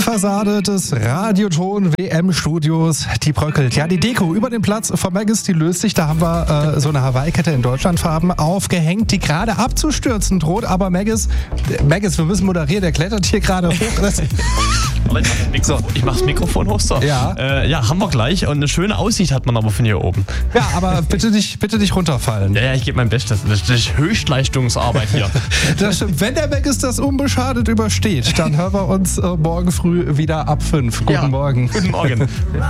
Fassade des Radioton-WM-Studios, die bröckelt. Ja, die Deko über den Platz von Maggis, die löst sich. Da haben wir so eine Hawaii-Kette in Deutschlandfarben aufgehängt, die gerade abzustürzen droht. Aber Maggis, wir müssen moderieren, der klettert hier gerade hoch. Ich mach das Mikrofon hoch. So. Ja. Haben wir gleich. Und eine schöne Aussicht hat man aber von hier oben. Ja, aber bitte nicht runterfallen. Ja, ich gebe mein Bestes. Das ist Höchstleistungsarbeit hier. Das stimmt. Wenn der Maggis das unbeschadet übersteht, dann hören wir uns morgen früh wieder ab 5. Guten Morgen. Guten Morgen.